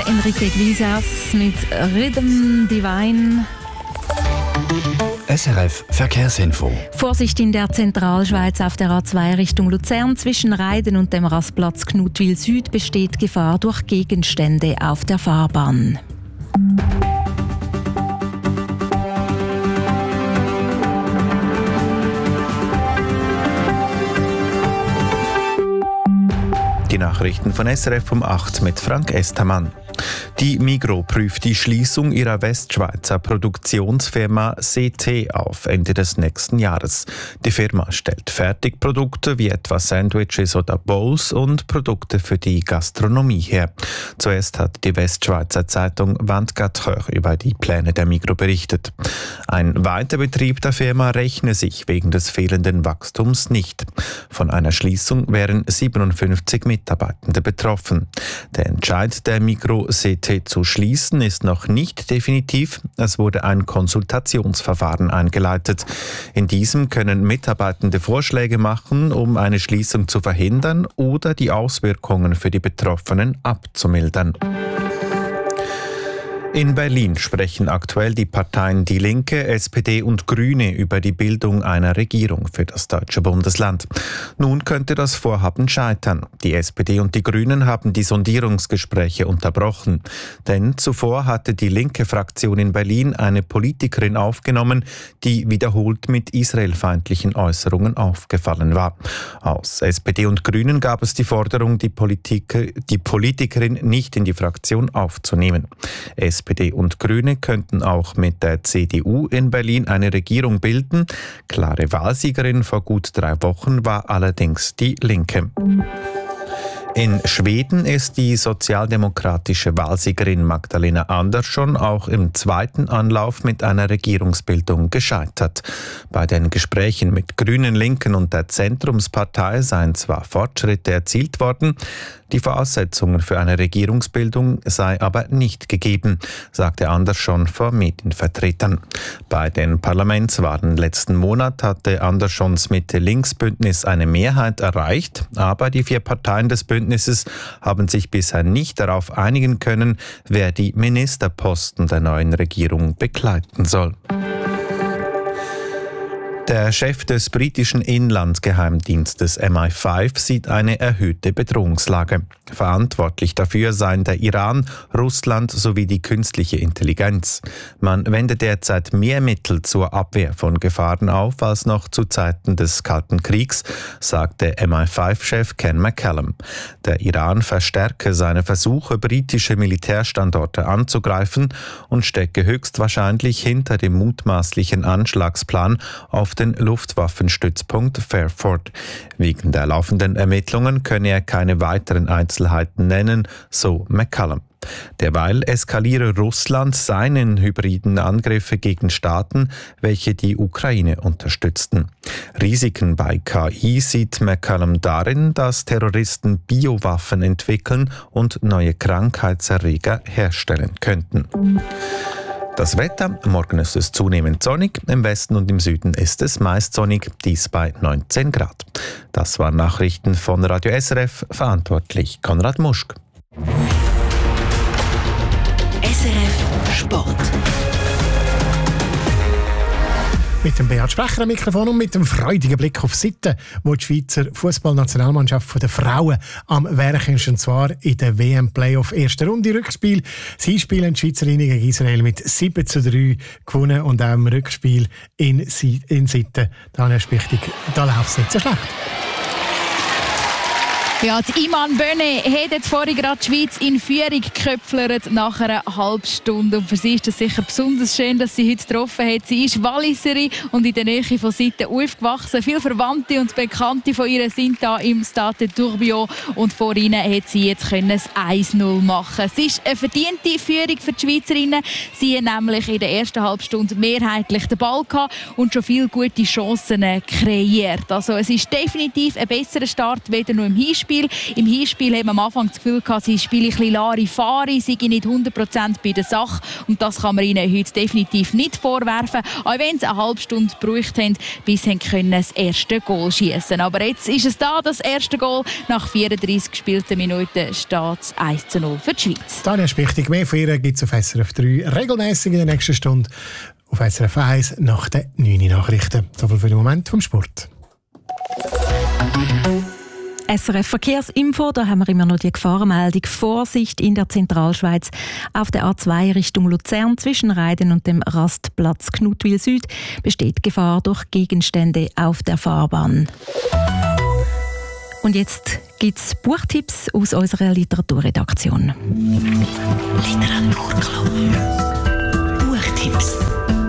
Enrique Iglesias mit Rhythm Divine. SRF Verkehrsinfo. Vorsicht in der Zentralschweiz auf der A2 Richtung Luzern. Zwischen Reiden und dem Rastplatz Knutwil Süd besteht Gefahr durch Gegenstände auf der Fahrbahn. Die Nachrichten von SRF um 8 mit Frank Estermann. Die Migros prüft die Schließung ihrer Westschweizer Produktionsfirma CT auf Ende des nächsten Jahres. Die Firma stellt Fertigprodukte wie etwa Sandwiches oder Bowls und Produkte für die Gastronomie her. Zuerst hat die Westschweizer Zeitung 24 Heures über die Pläne der Migros berichtet. Ein Weiterbetrieb der Firma rechne sich wegen des fehlenden Wachstums nicht. Von einer Schließung wären 57 Mitarbeitende betroffen. Der Entscheid der Migros CT zu schließen ist noch nicht definitiv. Es wurde ein Konsultationsverfahren eingeleitet. In diesem können Mitarbeitende Vorschläge machen, um eine Schließung zu verhindern oder die Auswirkungen für die Betroffenen abzumildern. In Berlin sprechen aktuell die Parteien Die Linke, SPD und Grüne über die Bildung einer Regierung für das deutsche Bundesland. Nun könnte das Vorhaben scheitern. Die SPD und die Grünen haben die Sondierungsgespräche unterbrochen. Denn zuvor hatte die linke Fraktion in Berlin eine Politikerin aufgenommen, die wiederholt mit israelfeindlichen Äußerungen aufgefallen war. Aus SPD und Grünen gab es die Forderung, die Politikerin nicht in die Fraktion aufzunehmen. SPD und Grüne könnten auch mit der CDU in Berlin eine Regierung bilden. Klare Wahlsiegerin vor gut 3 Wochen war allerdings die Linke. In Schweden ist die sozialdemokratische Wahlsiegerin Magdalena Andersson auch im zweiten Anlauf mit einer Regierungsbildung gescheitert. Bei den Gesprächen mit Grünen, Linken und der Zentrumspartei seien zwar Fortschritte erzielt worden, die Voraussetzungen für eine Regierungsbildung sei aber nicht gegeben, sagte Andersson vor Medienvertretern. Bei den Parlamentswahlen letzten Monat hatte Anderssons Mitte-Links-Bündnis eine Mehrheit erreicht, aber die 4 Parteien des Bündnisses haben sich bisher nicht darauf einigen können, wer die Ministerposten der neuen Regierung begleiten soll. Der Chef des britischen Inlandsgeheimdienstes MI5 sieht eine erhöhte Bedrohungslage. Verantwortlich dafür seien der Iran, Russland sowie die künstliche Intelligenz. Man wende derzeit mehr Mittel zur Abwehr von Gefahren auf als noch zu Zeiten des Kalten Kriegs, sagte MI5-Chef Ken McCallum. Der Iran verstärke seine Versuche, britische Militärstandorte anzugreifen und stecke höchstwahrscheinlich hinter dem mutmaßlichen Anschlagsplan auf den Luftwaffenstützpunkt Fairford. Wegen der laufenden Ermittlungen könne er keine weiteren Einzelheiten nennen, so McCallum. Derweil eskaliere Russland seinen hybriden Angriffe gegen Staaten, welche die Ukraine unterstützten. Risiken bei KI sieht McCallum darin, dass Terroristen Biowaffen entwickeln und neue Krankheitserreger herstellen könnten. Das Wetter: Morgen ist es zunehmend sonnig, im Westen und im Süden ist es meist sonnig, dies bei 19 Grad. Das waren Nachrichten von Radio SRF, verantwortlich Konrad Muschk. SRF Sport. Mit dem Beat Sprecher am Mikrofon und mit dem freudigen Blick auf Seite, wo die Schweizer Fußballnationalmannschaft der Frauen am Werk ist, und zwar in der WM-Playoff erste Runde Rückspiel. Sie spielen die Schweizerinnen gegen Israel mit 7:3 gewonnen und auch im Rückspiel in Sitten. Da läuft es nicht so schlecht. Ja, die Iman Böne hat jetzt vorhin gerade die Schweiz in Führung geköpflert nach einer halben Stunde. Und für sie ist es sicher besonders schön, dass sie heute getroffen hat. Sie ist Walliserin und in der Nähe von Sitten aufgewachsen. Viele Verwandte und Bekannte von ihr sind hier im Stade Tourbillon. Und vor ihnen hat sie jetzt das 1:0 machen. Es ist eine verdiente Führung für die Schweizerinnen. Sie haben nämlich in der ersten halben Stunde mehrheitlich den Ball gehabt und schon viele gute Chancen kreiert. Also es ist definitiv ein besserer Start, weder nur im Hinspiel Rückspiel. Im Hinspiel haben wir am Anfang das Gefühl gehabt, sie spielen ein bisschen Larifari, sie sind nicht 100% bei der Sache. Und das kann man ihnen heute definitiv nicht vorwerfen. Auch wenn sie eine halbe Stunde gebraucht haben, bis sie das erste Goal schießen. Aber jetzt ist es da, das erste Goal. Nach 34 gespielten Minuten steht es 1:0 für die Schweiz. Tanja Spichtig, mehr von ihr gibt es auf SRF 3 regelmäßig in der nächsten Stunde. Auf SRF 1 nach den 9 Nachrichten. Soviel für den Moment vom Sport. SRF Verkehrsinfo, da haben wir immer noch die Gefahrenmeldung. Vorsicht in der Zentralschweiz auf der A2 Richtung Luzern zwischen Reiden und dem Rastplatz Knutwil Süd besteht Gefahr durch Gegenstände auf der Fahrbahn. Und jetzt gibt es Buchtipps aus unserer Literaturredaktion. Literaturclub. Buchtipps.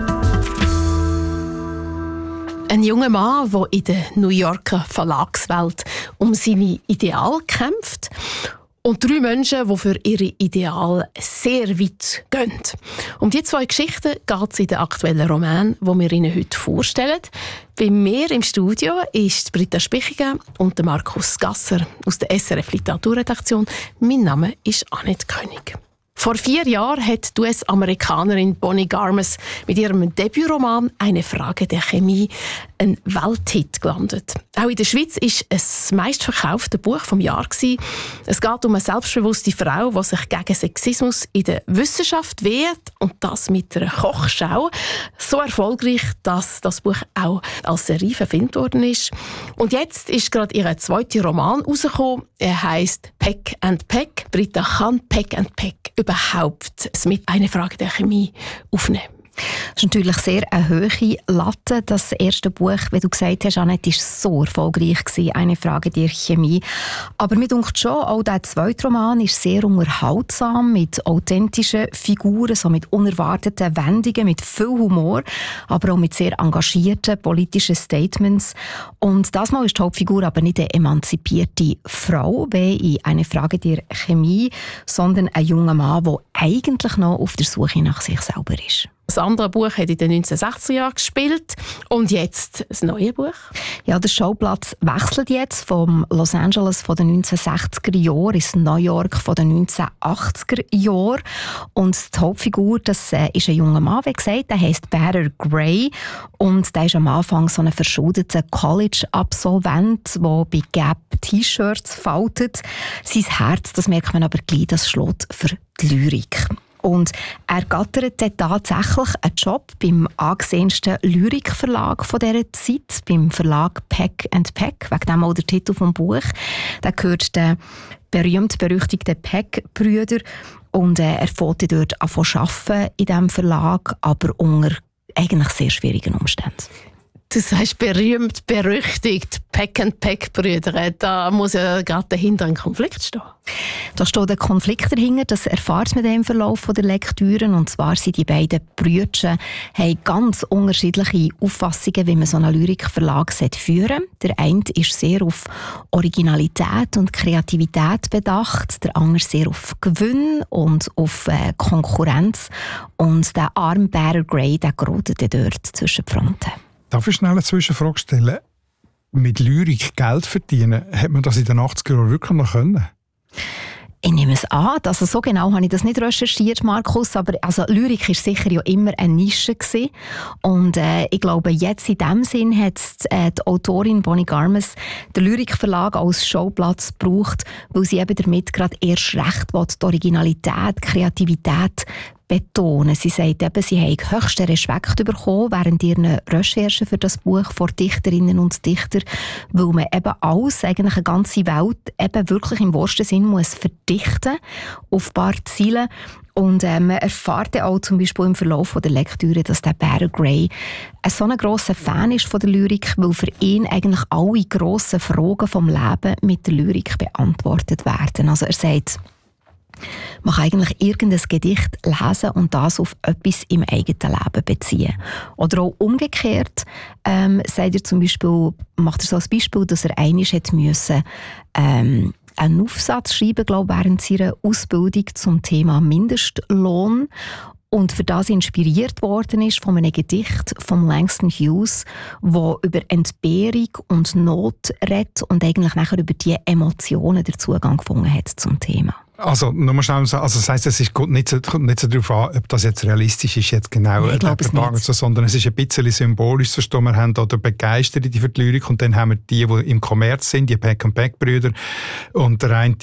Ein junger Mann, der in der New Yorker Verlagswelt um seine Ideale kämpft. Und 3 Menschen, die für ihre Ideale sehr weit gehen. Um die 2 Geschichten geht es in den aktuellen Roman, den wir Ihnen heute vorstellen. Bei mir im Studio ist Britta Spichiger und Markus Gasser aus der SRF Literaturredaktion. Mein Name ist Annette König. Vor 4 Jahren hat die US-Amerikanerin Bonnie Garmus mit ihrem Debütroman «Eine Frage der Chemie» einen Welthit gelandet. Auch in der Schweiz war es das meistverkaufte Buch vom Jahr. Es geht um eine selbstbewusste Frau, die sich gegen Sexismus in der Wissenschaft wehrt und das mit einer Kochschau. So erfolgreich, dass das Buch auch als Serie verfilmt worden ist. Und jetzt ist gerade ihr zweiter Roman rausgekommen. Er heisst «Peck and Peck». Britta, kann «Peck and Peck» überhaupt mit «Eine Frage der Chemie» aufnehmen? Das ist natürlich sehr eine hohe Latte. Das erste Buch, wie du gesagt hast, Annette, war so erfolgreich gewesen, «Eine Frage der Chemie». Aber mir denkt schon, auch der zweite Roman ist sehr unterhaltsam, mit authentischen Figuren, so mit unerwarteten Wendungen, mit viel Humor, aber auch mit sehr engagierten politischen Statements. Und das Mal ist die Hauptfigur aber nicht eine emanzipierte Frau, wie in «Eine Frage der Chemie», sondern ein junger Mann, der eigentlich noch auf der Suche nach sich selber ist. Das andere Buch hat in den 1960er Jahren gespielt. Und jetzt das neue Buch? Ja, der Schauplatz wechselt jetzt vom Los Angeles von den 1960er Jahren ins New York von den 1980er Jahren. Und die Hauptfigur, das ist ein junger Mann, wie gesagt, der heisst Bear Gray. Und der ist am Anfang so ein verschuldeter College-Absolvent, der bei Gap T-Shirts faltet. Sein Herz, das merkt man aber gleich, das schlägt für die Lyrik. Und er gattert tatsächlich einen Job beim angesehensten Lyrikverlag von dieser Zeit, beim Verlag Peck and Peck, wegen dem auch der Titel des Buches. Da gehört den berühmt-berüchtigten Peck-Brüder und er fährt dort an zu arbeiten in diesem Verlag, aber unter eigentlich sehr schwierigen Umständen. Du sagst berühmt, berüchtigt, Peck and Peck Brüder. Da muss ja gerade dahinter ein Konflikt stehen. Da steht ein Konflikt dahinter, das erfahrt man im Verlauf der Lektüren. Und zwar sind die beiden Brüder haben ganz unterschiedliche Auffassungen, wie man so einen Lyrikverlag führen sollte. Der eine ist sehr auf Originalität und Kreativität bedacht, der andere sehr auf Gewinn und auf Konkurrenz. Und der arme Bear Gray, der gerät dort zwischen die Fronten. Darf ich schnell eine Zwischenfrage stellen? Mit Lyrik Geld verdienen, hat man das in den 80er Jahren wirklich noch können? Ich nehme es an. Also so genau habe ich das nicht recherchiert, Markus. Aber also Lyrik war sicher ja immer eine Nische gewesen. Und ich glaube, jetzt in diesem Sinn hat die Autorin Bonnie Garmus den Lyrikverlag als Schauplatz gebraucht, weil sie eben damit gerade erst recht die Originalität, Kreativität betonen. Sie sagt eben, sie haben höchsten Respekt bekommen während ihren Recherchen für das Buch vor Dichterinnen und Dichtern, weil man eben alles, eigentlich eine ganze Welt, eben wirklich im wahrsten Sinn muss verdichten auf ein paar Ziele. Und man erfährt auch zum Beispiel im Verlauf der Lektüre, dass der Bear Gray so ein grosser Fan ist von der Lyrik, weil für ihn eigentlich alle grossen Fragen vom Leben mit der Lyrik beantwortet werden. Also er sagt, man kann eigentlich irgendein Gedicht lesen und das auf etwas im eigenen Leben beziehen. Oder auch umgekehrt, sagt er zum Beispiel, macht er so ein Beispiel, dass er einmal musste, einen Aufsatz schreiben, glaube ich, während seiner Ausbildung zum Thema Mindestlohn. und für das inspiriert worden ist von einem Gedicht von Langston Hughes, wo über Entbehrung und Not redet und eigentlich nachher über die Emotionen den Zugang gefunden hat zum Thema. Also, nochmal schnell sagen, also das heisst, es kommt nicht so darauf an, ob das jetzt realistisch ist, jetzt genau, sondern es ist ein bisschen symbolisch zu verstehen. Wir haben da den Begeisterten für die Lyrik und dann haben wir die im Kommerz sind, die Pack-and-Pack-Brüder. Und der eine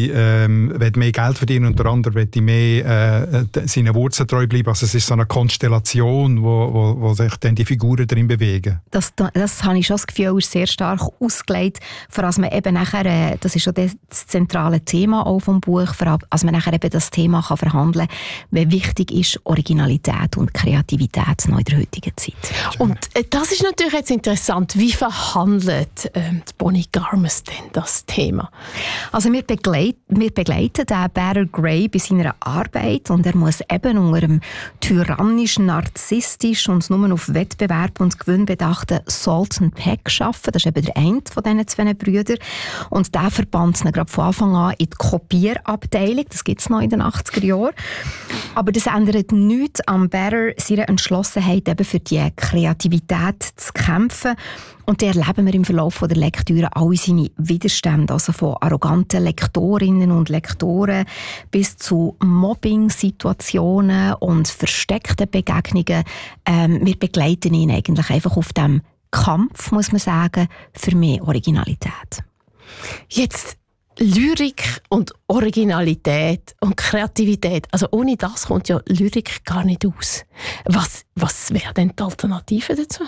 will mehr Geld verdienen und der andere will mehr seinen Wurzeln treu bleiben. Also es ist so eine Konstellation, wo sich dann die Figuren drin bewegen. Das habe ich schon das Gefühl, ist sehr stark ausgelegt, vor allem man eben nachher, das ist schon das zentrale Thema auch vom Buch, als man nachher eben das Thema kann verhandeln kann, wie wichtig ist Originalität und Kreativität noch in der heutigen Zeit. Und das ist natürlich jetzt interessant. Wie verhandelt Bonnie Garmus denn das Thema? Also wir begleiten den Bear Gray bei seiner Arbeit und er muss eben unter einem tyrannisch, narzisstisch und nur auf Wettbewerb und Gewinn bedachten Sultan Peck arbeiten. Das ist eben der eine von diesen zwei Brüdern. Und der verbannt ihn gerade von Anfang an in die Kopierabteilung. Das gibt es noch in den 80er Jahren. Aber das ändert nichts am Bear seiner Entschlossenheit, eben für die Kreativität zu kämpfen. Und da erleben wir im Verlauf der Lektüre alle seine Widerstände, also von arroganten Lektorinnen und Lektoren bis zu Mobbing-Situationen und versteckten Begegnungen. Wir begleiten ihn eigentlich einfach auf dem Kampf, muss man sagen, für mehr Originalität. Jetzt Lyrik und Originalität und Kreativität. Also ohne das kommt ja Lyrik gar nicht aus. Was wäre denn die Alternative dazu?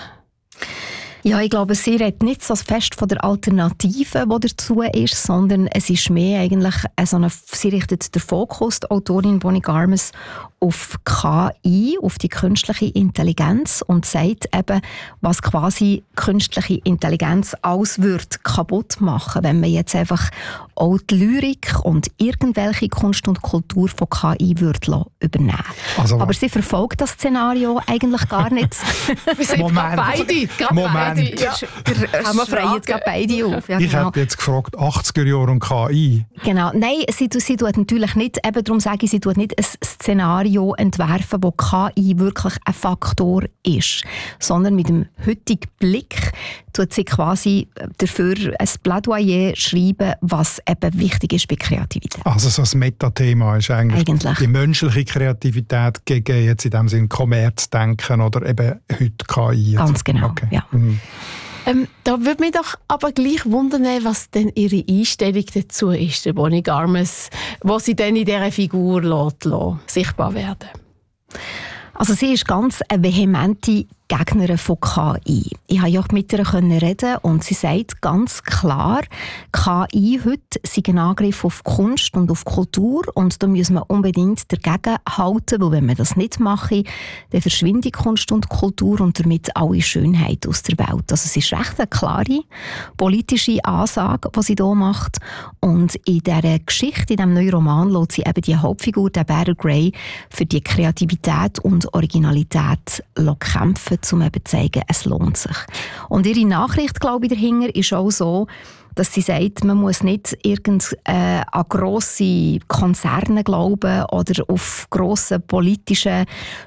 Ja, ich glaube, sie redet nicht so fest von der Alternative, die dazu ist, sondern es ist mehr eigentlich sie richtet den Fokus, die Autorin Bonnie Garmus, auf KI, auf die künstliche Intelligenz und sagt eben, was quasi künstliche Intelligenz alles würde kaputt machen, wenn man jetzt einfach auch die Lyrik und irgendwelche Kunst und Kultur von KI würde übernehmen. Also, aber sie verfolgt das Szenario eigentlich gar nicht. Wir sind beide. Ja. Haben wir frei jetzt gerade beide auf. Ja, ich habe jetzt gefragt, 80er Jahre und KI. Genau. Nein, sie tut natürlich nicht, eben darum sage ich, sie tut nicht ein Szenario entwerfen, wo KI wirklich ein Faktor ist, sondern mit dem heutigen Blick tut sie quasi dafür ein Plädoyer schreiben, was eben wichtig ist bei Kreativität. Also so ein Metathema ist eigentlich die menschliche Kreativität gegen jetzt in dem Sinne Kommerzdenken oder eben heute KI. Ganz genau, okay. Ja. Mhm. Da würde mich doch aber gleich wundern, was denn ihre Einstellung dazu ist, der Bonnie Garmus, wo sie dann in dieser Figur lässt sichtbar werden. Also sie ist ganz eine vehemente Gegnerin von KI. Ich konnte ja mit ihr reden und sie sagt ganz klar, KI heute sei ein Angriff auf Kunst und auf Kultur und da müssen wir unbedingt dagegen halten, weil wenn wir das nicht machen, dann verschwindet Kunst und Kultur und damit alle Schönheit aus der Welt. Also es ist recht eine klare politische Ansage, die sie hier macht und in dieser Geschichte, in diesem neuen Roman, lässt sie eben die Hauptfigur, der Bear Gray, für die Kreativität und Originalität kämpfen, um eben zu zeigen, es lohnt sich. Und ihre Nachricht, glaube ich, dahinter ist auch so, dass sie sagt, man muss nicht an grosse Konzerne glauben oder auf grosse politische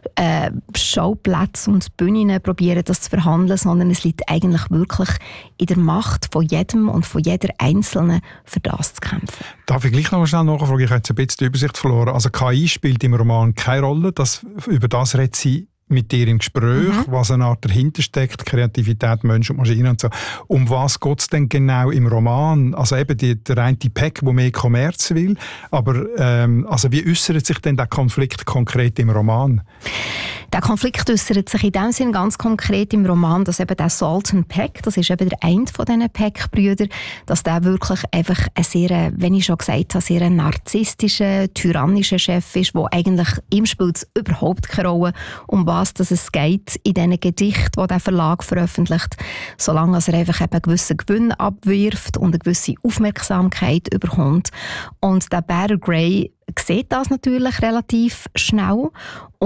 Schauplätze und Bühnen probieren, das zu verhandeln, sondern es liegt eigentlich wirklich in der Macht von jedem und von jeder Einzelnen, für das zu kämpfen. Darf ich gleich noch schnell nachfragen? Ich habe jetzt ein bisschen die Übersicht verloren. Also KI spielt im Roman keine Rolle. Über das redet sie mit dir im Gespräch, was eine Art dahinter steckt, Kreativität, Mensch und Maschine und so. Um was geht es denn genau im Roman? Also eben der eine Pack, der mehr Kommerz will, aber also wie äußert sich denn der Konflikt konkret im Roman? Der Konflikt äußert sich in dem Sinn ganz konkret im Roman, dass eben der Sultan Peck, das ist eben der eine von diesen Peck-Brüdern, dass der wirklich einfach ein sehr, wenn ich schon gesagt habe, sehr narzisstischer, tyrannischer Chef ist, der eigentlich ihm spielt überhaupt keine Rolle, um was es geht in diesen Gedichten, die der Verlag veröffentlicht, solange er einfach eben einen gewissen Gewinn abwirft und eine gewisse Aufmerksamkeit bekommt. Und der Bear Gray sieht das natürlich relativ schnell und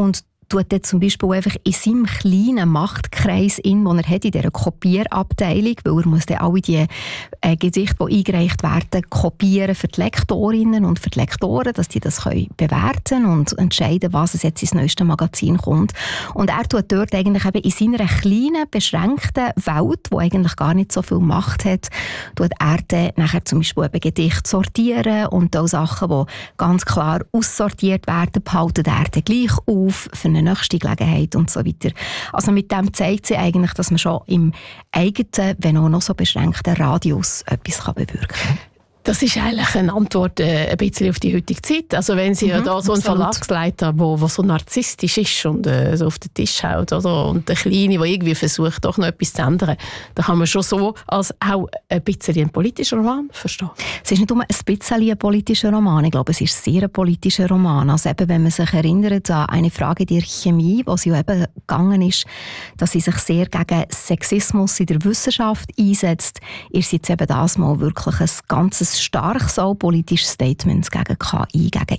tut dann zum Beispiel einfach in seinem kleinen Machtkreis, den er hat in dieser Kopierabteilung, weil er muss dann alle die Gedichte, die eingereicht werden, kopieren für die Lektorinnen und für die Lektoren, dass die das können bewerten und entscheiden, was es jetzt ins neueste Magazin kommt. Und er tut dort eigentlich eben in seiner kleinen, beschränkten Welt, die eigentlich gar nicht so viel Macht hat, tut er dann nachher zum Beispiel eben Gedichte sortieren und auch Sachen, die ganz klar aussortiert werden, behalten er dann gleich auf für eine nächste Gelegenheit und so weiter. Also mit dem zeigt sie eigentlich, dass man schon im eigenen, wenn auch noch so beschränkten Radius etwas bewirken kann. Das ist eigentlich eine Antwort ein bisschen auf die heutige Zeit. Also wenn Sie ja da so einen Verlagsleiter, der so narzisstisch ist und so auf den Tisch haut, oder? Und der Kleine, der irgendwie versucht, doch noch etwas zu ändern, dann kann man schon so als auch ein bisschen einen politischen Roman verstehen. Es ist nicht nur ein bisschen ein politischer Roman, ich glaube, es ist sehr ein politischer Roman. Also eben, wenn man sich erinnert an eine Frage der Chemie, wo sie ja eben gegangen ist, dass sie sich sehr gegen Sexismus in der Wissenschaft einsetzt, ist jetzt eben das mal wirklich ein ganzes starkes auch politisches Statement gegen KI, gegen